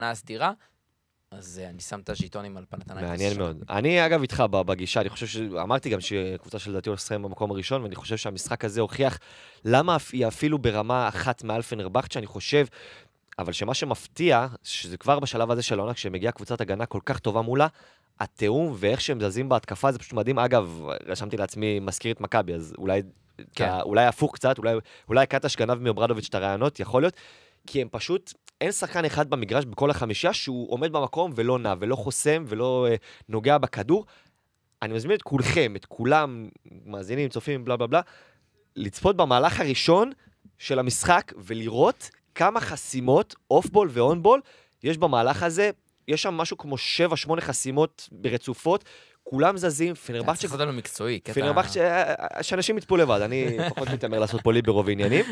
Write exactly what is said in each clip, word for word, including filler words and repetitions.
הסדירה, אז אני שם את הז'יטונים על פנתנייקוס. מעניין מאוד. אני אגב איתך בגישה, אני חושב שאמרתי גם שקבוצה של דעתי הולכת לסיים במקום הראשון, ואני חושב שהמשחק הזה הוכיח למה היא אפילו ברמה אחת מעל פנרבכצ'ה, אני חושב, אבל שמה שמפתיע, שזה כבר בשלב הזה של העונה, כשמגיעה קבוצת הגנה כל כך טובה מולה, התיאום ואיך שהם זזים בהתקפה, זה פשוט מדהים. אגב, רשמתי לעצמי מזכיר את מכבי, אז אולי, כן. אולי הפוך קצת, אולי, אולי קטש גנב מאוברדוביץ' את הרעיונות, יכול להיות, כי הם פשוט, אין שחקן אחד במגרש בכל החמישה שהוא עומד במקום ולא נע, ולא חוסם, ולא אה, נוגע בכדור. אני מזמין את כולכם, את כולם, מאזינים, צופים, בלה בלה בלה, לצפות במהלך הראשון של המשחק, ולראות כמה חסימות, אוף-בול ואון-בול, יש במהלך הזה, יש שם משהו כמו שבע, שמונה חסימות ברצופות, כולם זזים, פנרבכצ'ה... צריך לעשות לנו מקצועי. פנרבכצ'ה, שאנשים יצפו לבד, אני פחות מתאמר לעשות פה ליברו ועניינים.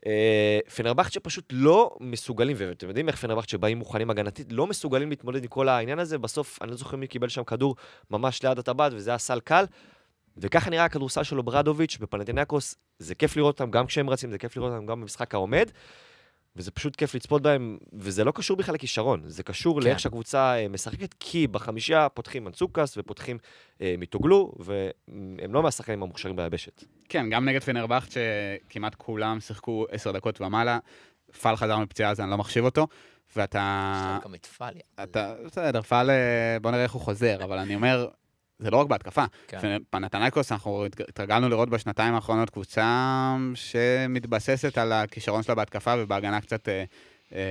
פנרבכצ'ה פשוט לא מסוגלים, ואתם יודעים איך פנרבכצ'ה באים מוכנים הגנתית, לא מסוגלים להתמודד עם כל העניין הזה, בסוף אני לא זוכר מי קיבל שם כדור ממש ליד הטבעת, וזה היה סל קל, וככה נראה הכדורסל של אוברדוביץ' בפנתנייקוס, זה כיף לראות אותם גם כשהם רצים, זה כיף לראות אותם גם במשחק העומד, וזה פשוט כיף לצפות בהם, וזה לא קשור בכלל לכישרון, זה קשור לאיך שהקבוצה משחקת, כי בחמישייה פותחים מנצוקס ופותחים אה, מיטוגלו, והם לא מהשחקנים המוכשרים ביבשת. כן, גם נגד פנרבכט, שכמעט כולם שיחקו עשר דקות ומעלה, פאל חזר מפציעה, אז אני לא מחשיב אותו, ואתה... יש להם גם את פאל. אתה, בסדר, פאל, בוא נראה איך הוא חוזר, אבל אני אומר... זה לא רק בהתקפה. פנתנייקוס, אנחנו התרגלנו לראות בשנתיים האחרונות קבוצה שמתבססת על הכישרון שלה בהתקפה, ובהגנה קצת אה, אה,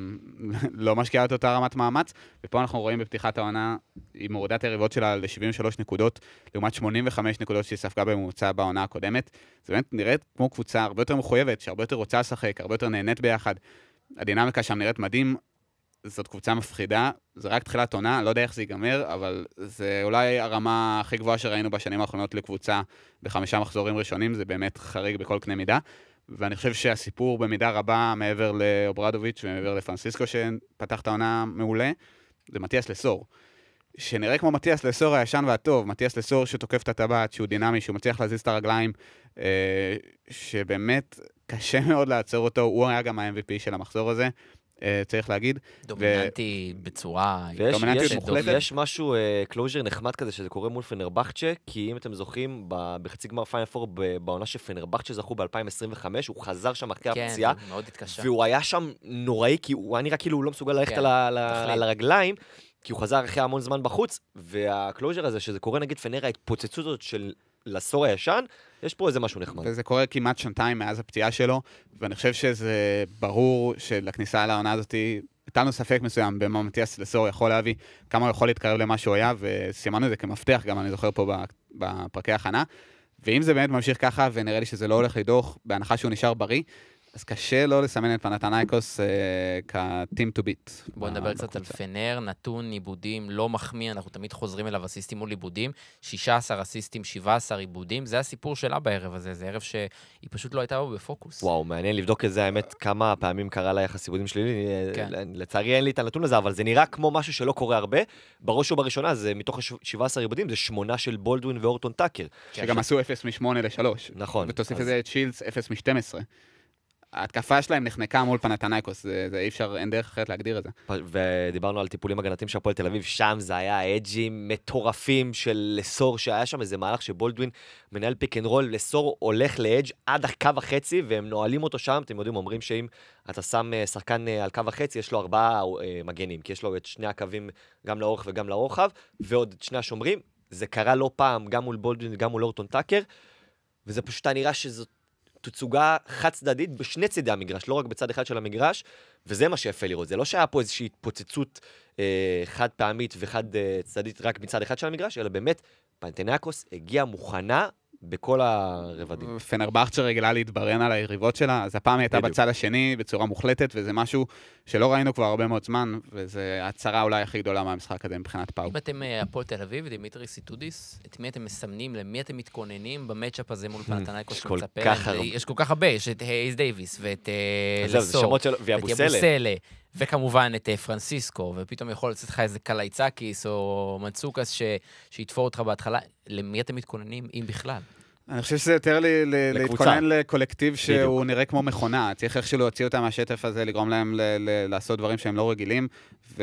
לא משקיעה את אותה רמת מאמץ, ופה אנחנו רואים בפתיחת העונה, היא מורדת היריבות שלה ל-שבעים ושלוש נקודות, לעומת שמונים וחמש נקודות שהיא ספגה בממוצע בעונה הקודמת. זה באמת נראית כמו קבוצה הרבה יותר מחויבת, שהרבה יותר רוצה לשחק, הרבה יותר נהנית ביחד. הדינמיקה שם נראית מדהים, זאת קבוצה מפחידה, זה רק תחילת עונה, לא יודע איך זה ייגמר, אבל זה אולי הרמה הכי גבוהה שראינו בשנים האחרונות לקבוצה בחמישה מחזורים ראשונים, זה באמת חריג בכל קנה מידה, ואני חושב שהסיפור במידה רבה מעבר לאוברדוביץ' ומעבר לפרנסיסקו שפתח את העונה מעולה, זה מתיאס לסור. שנראה כמו מתיאס לסור הישן והטוב, מתיאס לסור שתוקף את הטבעת, שהוא דינמי, שהוא מצליח להזיז את הרגליים, שבאמת קשה מאוד לעצור אותו, הוא היה גם ה-אם וי פי של המחזור הזה, צריך להגיד. דומיננטי בצורה... יש משהו, קלוז'ר נחמד כזה, שזה קורה מול פנרבכצ'ה, כי אם אתם זוכרים, בחצי גמר פיינל פור, בעונה שפנרבכצ'ה זכו ב-אלפיים עשרים וחמש, הוא חזר שם אחרי הפציעה, והוא היה שם נוראי, כי הוא היה נראה כאילו הוא לא מסוגל ללכת על הרגליים, כי הוא חזר אחרי המון זמן בחוץ, והקלוז'ר הזה, שזה קורה נגד פנר, ההתפוצצות הזאת של לסור הישן, יש פה איזה משהו נחמד. וזה קורה כמעט שנתיים מאז הפציעה שלו, ואני חושב שזה ברור שלכניסה לעונה הזאת, איתנו ספק מסוים במה מתיאס לסור יכול להביא, כמה הוא יכול להתקרב למה שהוא היה, וסימנו את זה כמפתח, גם אני זוכר פה בפרקי הכנה, ואם זה באמת ממשיך ככה, ונראה לי שזה לא הולך לדוח, בהנחה שהוא נשאר בריא, אז קשה לא לסמן את פנתנייקוס כ-team to beat. בואו נדבר קצת על פנר, נתון עיבודים לא מחמיא, אנחנו תמיד חוזרים אליו אסיסטים מול עיבודים, שישה עשר אסיסטים, שבעה עשר עיבודים, זה הסיפור שלה בערב הזה, זה ערב שהיא פשוט לא הייתה בו בפוקוס. וואו, מעניין לבדוק את זה, האמת, כמה פעמים קרה לה יחס עיבודים שלילי, לצערי אין לי את הנתון הזה, אבל זה נראה כמו משהו שלא קורה הרבה, בראש ובראשונה, זה מתוך שבעה עשר עיבודים, זה שמונה של בולדווין ואורטון טאקר. שגם עשו אפס משמונה לשלוש. נכון. ותוסיף את זה את שילדס, אפס משתים עשרה. ההתקפה שלהם נחנקה מול פנתנייקוס, זה, זה אי אפשר, אין דרך אחרת להגדיר את זה. ודיברנו על טיפולים הגנתיים של הפועל תל אביב, שם זה היה אג'ים מטורפים של לסור, שהיה שם איזה מהלך שבולדווין מנהל פיק אנד רול, לסור הולך לאג' עד הקו החצי, והם נועלים אותו שם, אתם יודעים, אומרים שאם אתה שם שחקן על קו החצי, יש לו ארבעה מגנים, כי יש לו את שני הקווים גם לאורך וגם לרוחב, ועוד את שני השומרים, זה קרה לא פעם, גם מול בולדווין, גם מול אורטון טאקר, וזה פשוט נראה שזאת תצוגה חד צדדית בשני צדי המגרש, לא רק בצד אחד של המגרש, וזה מה שיפה לראות. זה לא שהיה פה איזושהי התפוצצות אה, חד פעמית וחד אה, צדדית רק מצד אחד של המגרש, אלא באמת פנתנייקוס הגיעה מוכנה בכל הרבדים. פנרבכצ'ה רגילה להתברן על היריבות שלה, אז הפעם היא הייתה בצד השני בצורה מוחלטת, וזה משהו שלא ראינו כבר הרבה מאוד זמן, וזה הצרה אולי הכי גדולה מהמשחק הזה מבחינת פאו. אם אתם הפועל תל אביב, דימיטרי סיטודיס, את מי אתם מסמנים, למי אתם מתכוננים במאצ'אפ הזה מול פנתנייקוס שמצפה? יש כל כך הרבה, יש את הייז דייביס, ואת לסור, ואת יבוסלה, וכמובן את פרנסיסקו, ופתאום יכול לצאת לך איזה קלייצקיס או מצוקס שיתפור אותך בהתחלה. למי אתם מתכוננים, אם בכלל? אני חושב שזה יותר להתכונן לקולקטיב שהוא נראה כמו מכונה. צריך איכשהו להוציא אותם מהשטף הזה, לגרום להם לעשות דברים שהם לא רגילים,